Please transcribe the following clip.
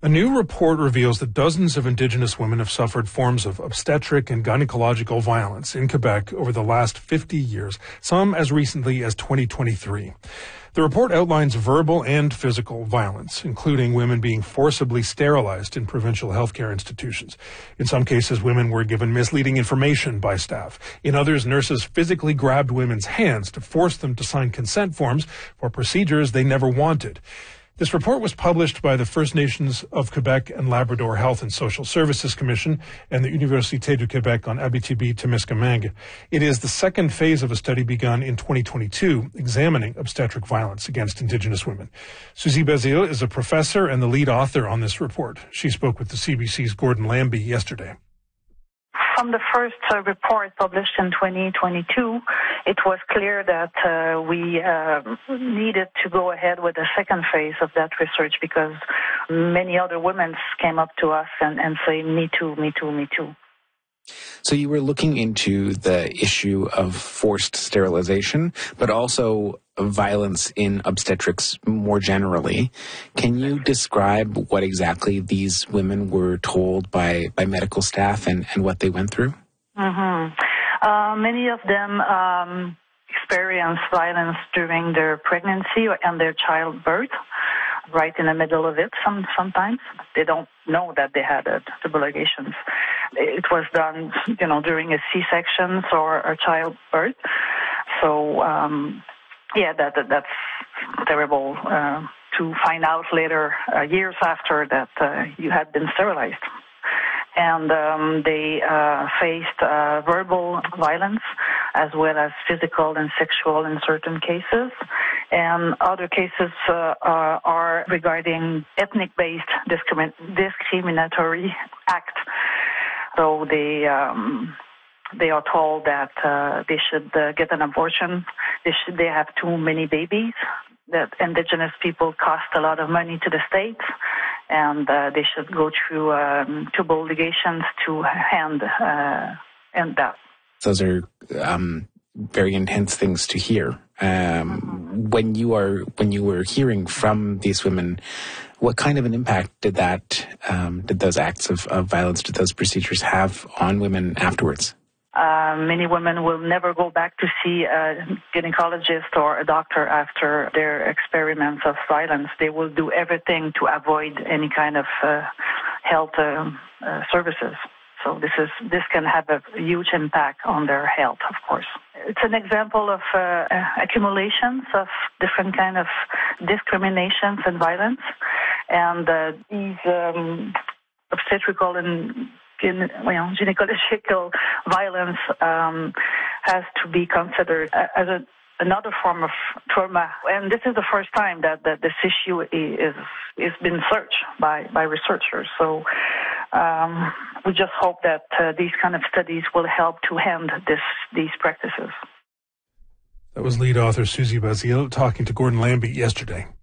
A new report reveals that dozens of Indigenous women have suffered forms of obstetric and gynecological violence in Quebec over the last 50 years, some as recently as 2023. The report outlines verbal and physical violence, including women being forcibly sterilized in provincial healthcare institutions. In some cases, women were given misleading information by staff. In others, nurses physically grabbed women's hands to force them to sign consent forms for procedures they never wanted. This report was published by the First Nations of Quebec and Labrador Health and Social Services Commission and the Université du Québec on Abitibi-Témiscamingue. It is the second phase of a study begun in 2022 examining obstetric violence against Indigenous women. Suzy Basile is a professor and the lead author on this report. She spoke with the CBC's Gordon Lambie yesterday. From the first report published in 2022, it was clear that we needed to go ahead with the second phase of that research because many other women came up to us and say, me too, me too, me too. So you were looking into the issue of forced sterilization, but also violence in obstetrics more generally. Can you describe what exactly these women were told by medical staff and what they went through? Many of them experienced violence during their pregnancy and their childbirth, right in the middle of it sometimes. They don't know that they had double ligations. It was done, during a C-section or a childbirth. So, that's terrible to find out later, years after that you had been sterilized. And they faced verbal violence as well as physical and sexual in certain cases. And other cases are regarding ethnic-based discriminatory act. So they are told that they should get an abortion. They have too many babies. That Indigenous people cost a lot of money to the state, and they should go through two obligations to end that. Those are very intense things to hear. When you were hearing from these women, what kind of an impact did those acts of violence, did those procedures have on women afterwards? Many women will never go back to see a gynecologist or a doctor after their experiments of violence. They will do everything to avoid any kind of health services. So this can have a huge impact on their health, of course. It's an example of accumulations of different kind of discriminations and violence. And these obstetrical and gynecological violence has to be considered as another form of trauma. And this is the first time that this issue is been searched by researchers. So we just hope that these kind of studies will help to end these practices. That was lead author Suzy Basile talking to Gordon Lambie yesterday.